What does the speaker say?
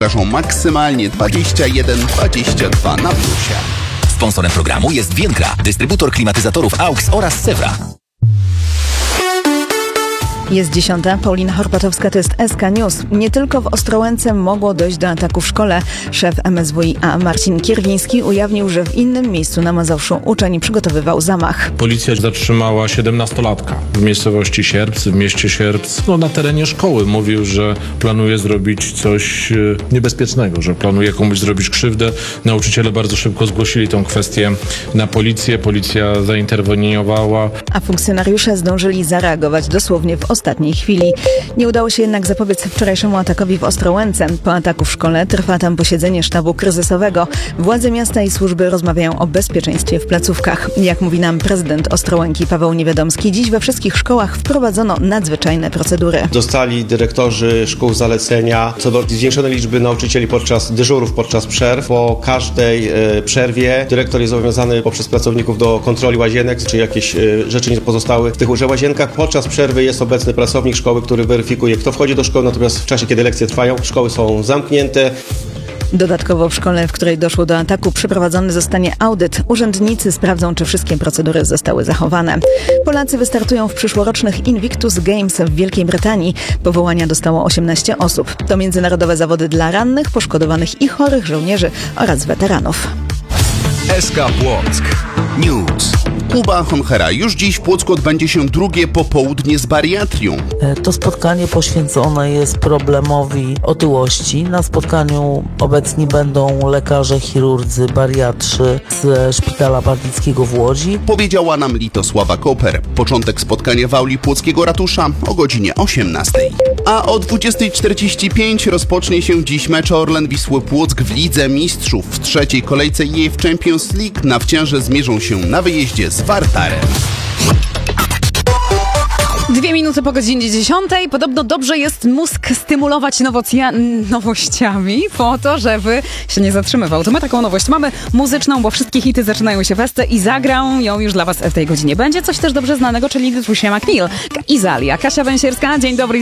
sprzedażą maksymalnie 21-22 na plusie. Sponsorem programu jest Vienkra, dystrybutor klimatyzatorów AUX oraz Sewra. Jest 10. Paulina Horpatowska, to jest SK News. Nie tylko w Ostrołęce mogło dojść do ataku w szkole. Szef MSWiA Marcin Kierwiński ujawnił, że w innym miejscu na Mazowszu uczeń przygotowywał zamach. Policja zatrzymała 17-latka w miejscowości Sierpc, w mieście Sierpc, na terenie szkoły. Mówił, że planuje zrobić coś niebezpiecznego, że planuje komuś zrobić krzywdę. Nauczyciele bardzo szybko zgłosili tą kwestię na policję. Policja zainterweniowała. A funkcjonariusze zdążyli zareagować dosłownie w ostatniej chwili. Nie udało się jednak zapobiec wczorajszemu atakowi w Ostrołęce. Po ataku w szkole trwa tam posiedzenie sztabu kryzysowego. Władze miasta i służby rozmawiają o bezpieczeństwie w placówkach. Jak mówi nam prezydent Ostrołęki Paweł Niewiadomski, dziś we wszystkich szkołach wprowadzono nadzwyczajne procedury. Dostali dyrektorzy szkół zalecenia co do zwiększonej liczby nauczycieli podczas dyżurów, podczas przerw. Po każdej przerwie dyrektor jest zobowiązany poprzez pracowników do kontroli łazienek, czy jakieś rzeczy nie pozostały w tych łazienkach. Podczas przerwy jest obecny pracownik szkoły, który weryfikuje, kto wchodzi do szkoły, natomiast w czasie, kiedy lekcje trwają, szkoły są zamknięte. Dodatkowo w szkole, w której doszło do ataku, przeprowadzony zostanie audyt. Urzędnicy sprawdzą, czy wszystkie procedury zostały zachowane. Polacy wystartują w przyszłorocznych Invictus Games w Wielkiej Brytanii. Powołania dostało 18 osób. To międzynarodowe zawody dla rannych, poszkodowanych i chorych żołnierzy oraz weteranów. SK Płock News. Kuba Honchera. Już dziś w Płocku odbędzie się drugie popołudnie z bariatrią. To spotkanie poświęcone jest problemowi otyłości. Na spotkaniu obecni będą lekarze, chirurdzy, bariatrzy ze Szpitala Partickiego w Łodzi. Powiedziała nam Litosława Koper. Początek spotkania w auli Płockiego Ratusza o godzinie 18. A o 20:45 rozpocznie się dziś mecz Orlen Wisły Płock w Lidze Mistrzów. W trzeciej kolejce UEFA Champions League nawciarze zmierzą się na wyjeździe z Wartarem. 2 minuty po godzinie 10. Podobno dobrze jest mózg stymulować nowościami po to, żeby się nie zatrzymywał. To my taką nowość mamy muzyczną, bo wszystkie hity zaczynają się festę i zagrał ją już dla was w tej godzinie. Będzie coś też dobrze znanego, czyli Lithuania McNeil, Izalia, Kasia Węsierska. Dzień dobry.